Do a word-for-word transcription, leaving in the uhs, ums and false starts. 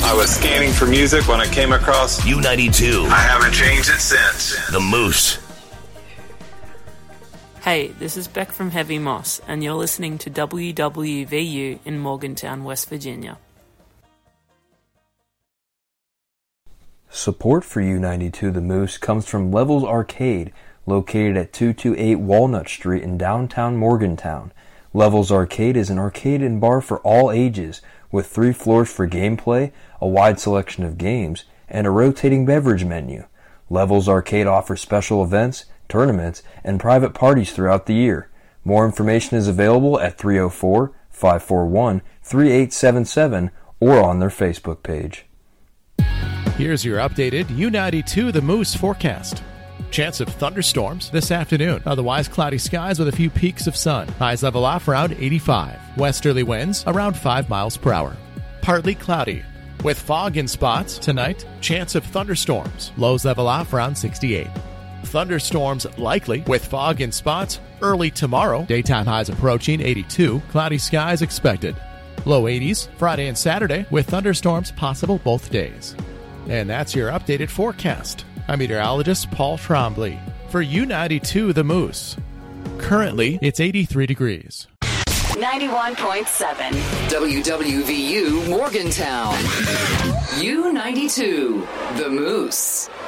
I was scanning for music when I came across U ninety-two. I haven't changed it since. The Moose. Hey, this is Beck from Heavy Moss, and you're listening to W W V U in Morgantown, West Virginia. Support for U ninety-two The Moose comes from Levels Arcade, located at two twenty-eight Walnut Street in downtown Morgantown. Levels Arcade is an arcade and bar for all ages, with three floors for gameplay, a wide selection of games, and a rotating beverage menu. Levels Arcade offers special events, tournaments, and private parties throughout the year. More information is available at three oh four, five four one, three eight seven seven or on their Facebook page. Here's your updated U ninety-two The Moose forecast. Chance of thunderstorms this afternoon. Otherwise cloudy skies with a few peaks of sun. Highs level off around eighty-five. Westerly winds around five miles per hour. Partly cloudy with fog in spots tonight. Chance of thunderstorms. Lows level off around sixty-eight. Thunderstorms likely with fog in spots early tomorrow. Daytime highs approaching eighty-two. Cloudy skies expected. Low eighties Friday and Saturday with thunderstorms possible both days. And that's your updated forecast. I'm meteorologist Paul Trombley for U ninety-two The Moose. Currently, it's eighty-three degrees. ninety-one point seven W W V U Morgantown. U ninety-two The Moose.